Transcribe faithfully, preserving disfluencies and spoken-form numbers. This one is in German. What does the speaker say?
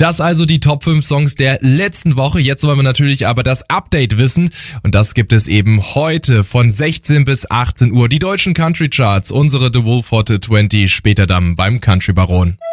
Das also die Top fünf Songs der letzten Woche. Jetzt wollen wir natürlich aber das Update wissen. Und das gibt es eben heute von sechzehn bis achtzehn Uhr. Die deutschen Country Charts, unsere The Wolf Hot zwanzig, später dann beim Country Baron.